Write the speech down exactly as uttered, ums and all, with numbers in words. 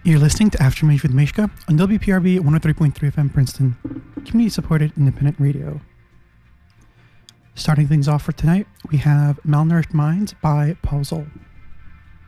You're listening to Aftermath with Mishka on W P R B one oh three point three F M Princeton, community-supported independent radio. Starting things off for tonight, we have Malnourished Minds by Paul Zoll.